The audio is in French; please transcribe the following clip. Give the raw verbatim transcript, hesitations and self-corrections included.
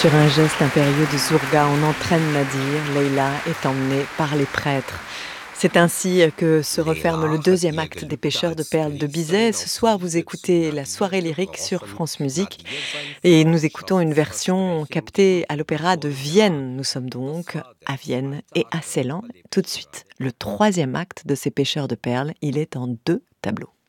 Sur un geste impérieux de Zourga, on entraîne Nadir. Leïla est emmenée par les prêtres. C'est ainsi que se referme le deuxième acte des Pêcheurs de perles de Bizet. Ce soir, vous écoutez la soirée lyrique sur France Musique et nous écoutons une version captée à l'Opéra de Vienne. Nous sommes donc à Vienne et à Ceylan. Tout de suite, le troisième acte de ces Pêcheurs de perles, il est en deux tableaux.